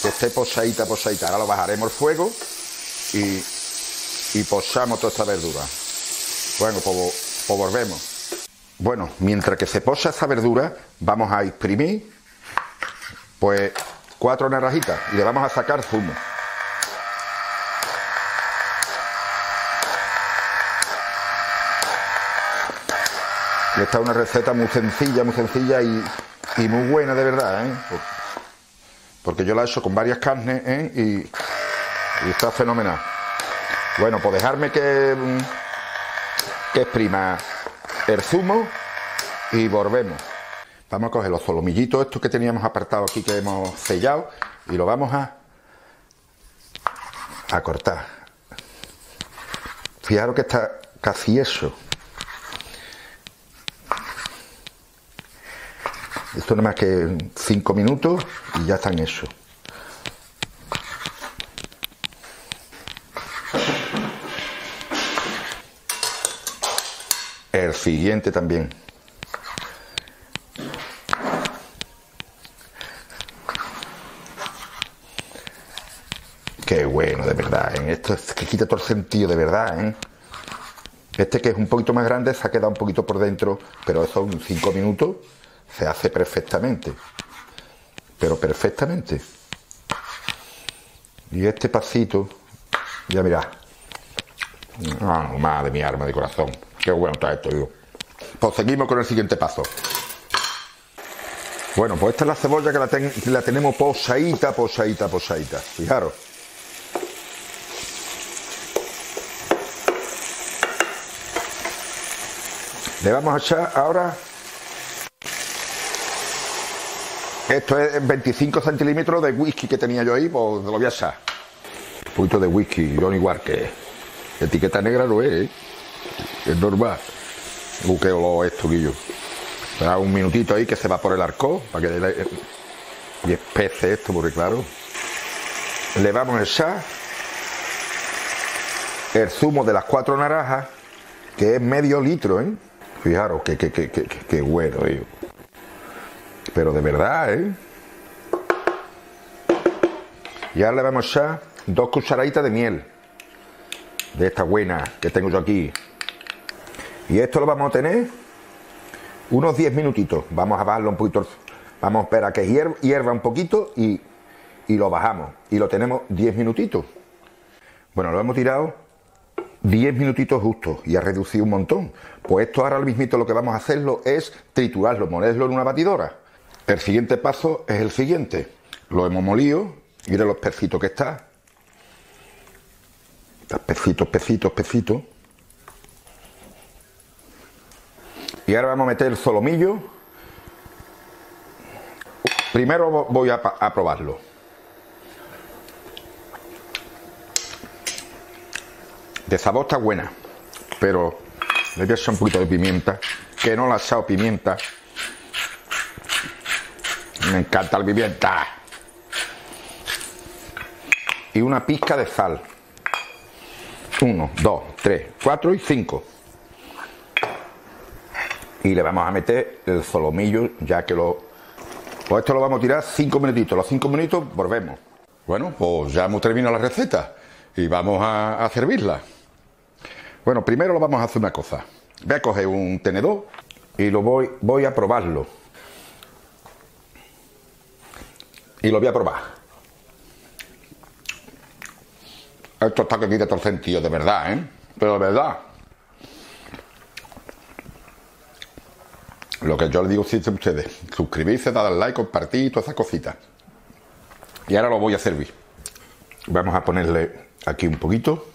que esté posadita, posadita. Ahora lo bajaremos el fuego y posamos toda esta verdura. Bueno, pues volvemos. Bueno, mientras que se posa esa verdura, vamos a exprimir pues 4 naranjitas y le vamos a sacar zumo. Y esta es una receta muy sencilla y muy buena de verdad, ¿eh? Porque yo la he hecho con varias carnes, ¿eh? Y está fenomenal. Bueno, pues dejarme que exprima el zumo y volvemos. Vamos a coger los solomillitos estos que teníamos apartados aquí, que hemos sellado, y lo vamos a cortar. Fijaros que está casi eso. Esto no más que 5 minutos y ya están hechos. El siguiente también. Qué bueno, de verdad, ¿eh? Esto es que quita todo el sentido, de verdad, ¿eh? Este, que es un poquito más grande, se ha quedado un poquito por dentro, pero eso en 5 minutos se hace perfectamente. Pero perfectamente. Y este pasito, ya mirad. Ah, madre mi arma de corazón. Qué bueno está esto, digo. Pues seguimos con el siguiente paso. Bueno, pues esta es la cebolla que la tenemos posadita. Fijaros. Le vamos a echar ahora, esto es 25 centímetros de whisky que tenía yo ahí, pues lo voy a echar. Un poquito de whisky, Johnny Walker. Etiqueta negra no es, ¿eh? Es normal. Qué olor esto, Guillo. Espera un minutito ahí que se va por el arco, para que y espese esto, porque claro. Le vamos a echar el zumo de las 4 naranjas, que es medio litro, ¿eh? Fijaros, qué bueno, tío. Pero de verdad, ¿eh? Y ahora le vamos a echar 2 cucharaditas de miel. De esta buena que tengo yo aquí. Y esto lo vamos a tener unos 10 minutitos. Vamos a bajarlo un poquito. Vamos a esperar a que hierva un poquito y lo bajamos. Y lo tenemos 10 minutitos. Bueno, lo hemos tirado 10 minutitos justos y ha reducido un montón. Pues esto ahora mismito lo que vamos a hacerlo es triturarlo, molerlo en una batidora. El siguiente paso es el siguiente. Lo hemos molido. Mira los espesito que está. Está espesito. Y ahora vamos a meter el solomillo. Primero voy a probarlo. De sabor está buena, pero le voy a echar un poquito de pimienta, que no le he echado pimienta. Me encanta la pimienta. Y una pizca de sal. 1, 2, 3, 4 y 5. Y le vamos a meter el solomillo, ya que pues esto lo vamos a tirar 5 minutitos. Los 5 minutos volvemos. Bueno, pues ya hemos terminado la receta y vamos a servirla. Bueno, primero lo vamos a hacer una cosa. Voy a coger un tenedor y lo voy a probarlo. Y lo voy a probar. Esto está que quita todo el sentido, de verdad, ¿eh? Pero de verdad. Lo que yo les digo siempre a ustedes, suscribirse, darle like, compartir y todas esas cositas. Y ahora lo voy a servir. Vamos a ponerle aquí un poquito.